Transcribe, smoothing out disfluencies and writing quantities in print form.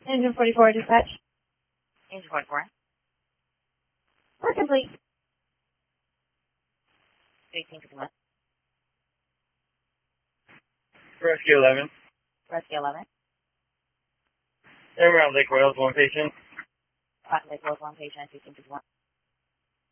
Engine 44 dispatch. Engine 44. We're complete. 1851. Rescue 11. Rescue 11. They're around Lake Royals, one patient. Lake Royals, one patient, 1851.